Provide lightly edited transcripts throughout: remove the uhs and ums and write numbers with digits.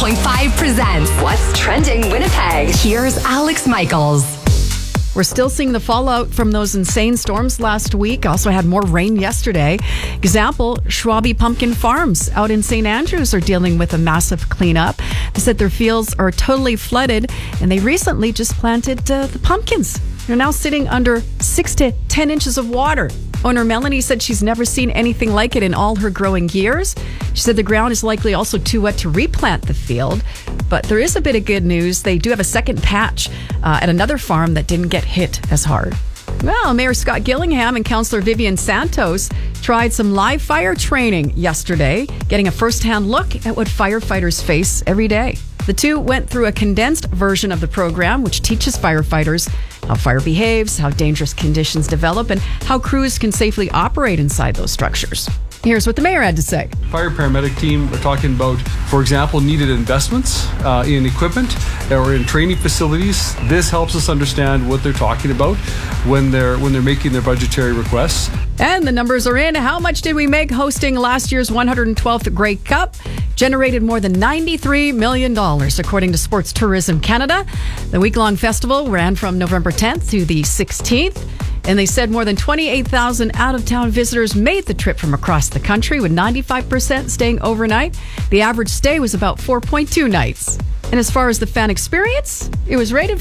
101.5 presents What's Trending Winnipeg. Here's Alex Michaels. We're still seeing the fallout from those insane storms last week. Also had more rain yesterday. Example, Schwabe Pumpkin Farms out in St. Andrews are dealing with a massive cleanup. They said their fields are totally flooded, and they recently just planted the pumpkins. They're now sitting under 6 to 10 inches of water. Owner Melanie said she's never seen anything like it in all her growing years. She said the ground is likely also too wet to replant the field. But there is a bit of good news. They do have a second patch at another farm that didn't get hit as hard. Well, Mayor Scott Gillingham and Councillor Vivian Santos tried some live fire training yesterday, getting a first-hand look at what firefighters face every day. The two went through a condensed version of the program, which teaches firefighters how fire behaves, how dangerous conditions develop, and how crews can safely operate inside those structures. Here's what the mayor had to say. Fire paramedic team are talking about, for example, needed investments in equipment or in training facilities. This helps us understand what they're talking about when they're making their budgetary requests. And the numbers are in. How much did we make hosting last year's 112th Grey Cup? Generated more than $93 million, according to Sports Tourism Canada. The week-long festival ran from November 10th to the 16th. And they said more than 28,000 out-of-town visitors made the trip from across the country, with 95% staying overnight. The average stay was about 4.2 nights. And as far as the fan experience, it was rated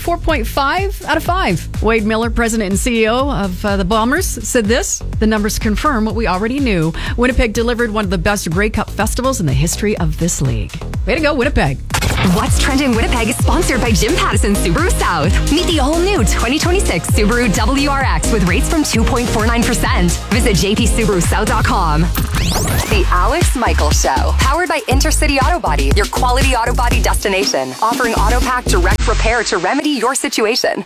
4.5 out of 5. Wade Miller, president and CEO of the Bombers, said this: the numbers confirm what we already knew. Winnipeg delivered one of the best Grey Cup festivals in the history of this league. Way to go, Winnipeg. What's Trending Winnipeg is sponsored by Jim Pattison Subaru South. Meet the all-new 2026 Subaru WRX with rates from 2.49%. Visit jpsubarusouth.com. The Alex Michaels Show. Powered by Intercity Auto Body, your quality auto body destination. Offering AutoPack direct repair to remedy your situation.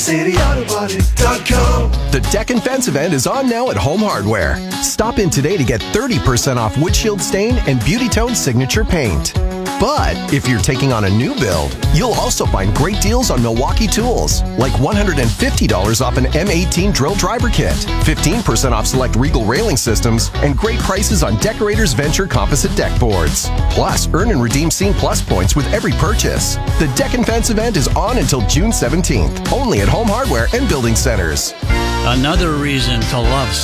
IntercityAutoBody.com. The Deck and Fence event is on now at Home Hardware. Stop in today to get 30% off windshield stain and Beauty Tone signature paint. But if you're taking on a new build, you'll also find great deals on Milwaukee tools, like $150 off an M18 drill driver kit, 15% off select Regal railing systems, and great prices on Decorators Venture composite deck boards. Plus, earn and redeem Scene Plus points with every purchase. The Deck and Fence event is on until June 17th, only at Home Hardware and Building Centers. Another reason to love